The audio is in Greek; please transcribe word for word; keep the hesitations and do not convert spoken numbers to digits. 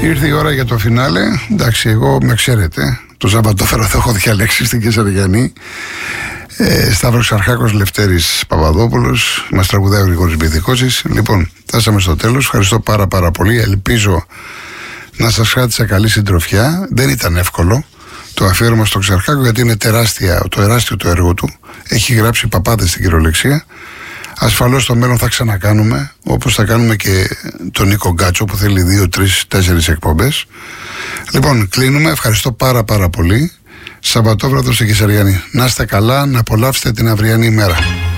Ήρθε η ώρα για το φινάλε. Εντάξει, εγώ με ξέρετε. Το Σαββατόφερο θα έχω διαλέξει στην Κεσαριανή. Ε, Σταύρος Αρχάκος, Λευτέρης Παπαδόπουλος. Μας τραγουδάει ο Γρηγόρης Μπιδικώσης. Λοιπόν, φτάσαμε στο τέλος. Ευχαριστώ πάρα πάρα πολύ. Ελπίζω να σας κράτησα καλή συντροφιά. Δεν ήταν εύκολο το αφιέρωμα στο Ξαρχάκο, γιατί είναι τεράστια, το τεράστιο το έργο του. Έχει γράψει παπάδες στην κυριολεξία. Ασφαλώς στο μέλλον θα ξανακάνουμε, όπως θα κάνουμε και τον Νίκο Γκάτσο που θέλει δύο, τρεις, τέσσερις εκπομπές. Λοιπόν, κλείνουμε. Ευχαριστώ πάρα πάρα πολύ. Σαββατόβραδο στην Κεσαριανή. Να είστε καλά, να απολαύσετε την αυριανή ημέρα.